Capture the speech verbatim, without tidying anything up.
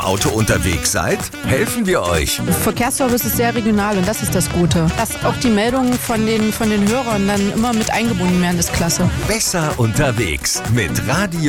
Auto unterwegs seid? Helfen wir euch. Verkehrsservice ist sehr regional und das ist das Gute. Dass auch die Meldungen von den, von den Hörern dann immer mit eingebunden werden, ist klasse. Besser unterwegs mit Radio